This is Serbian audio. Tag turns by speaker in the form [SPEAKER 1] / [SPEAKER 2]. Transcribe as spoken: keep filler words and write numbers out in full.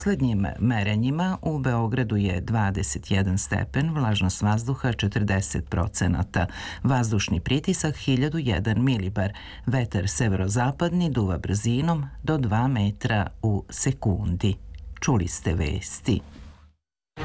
[SPEAKER 1] Poslednjim merenjima u Beogradu je dvadeset jedan stepen, vlažnost vazduha četrdeset procenata, vazdušni pritisak hiljadu jedan milibar, vetar severozapadni duva brzinom do dva metra u sekundi. Čuli ste vesti.